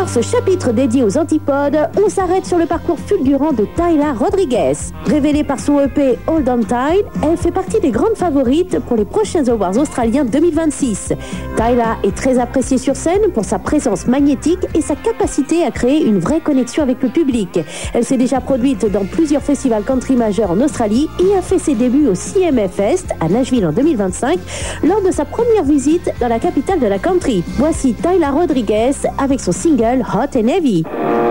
ce chapitre dédié aux antipodes, on s'arrête sur le parcours fulgurant de Tyla Rodriguez. Révélée par son EP Hold On Tight, elle fait partie des grandes favorites pour les prochains Awards australiens 2026. Tyla est très appréciée sur scène pour sa présence magnétique et sa capacité à créer une vraie connexion avec le public. Elle s'est déjà produite dans plusieurs festivals country majeurs en Australie et a fait ses débuts au CMA Fest à Nashville en 2025 lors de sa première visite dans la capitale de la country. Voici Tyla Rodriguez avec son single Hot and Heavy.